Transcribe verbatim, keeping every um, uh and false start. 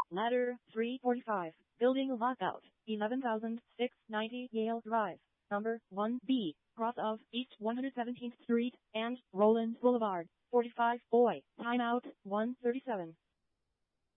Ladder three forty-five. Building lockout. eleven thousand six hundred ninety Yale Drive. Number one B. Cross of East one hundred seventeenth Street and Roland Boulevard. forty-five. Boy. Timeout one thirty-seven.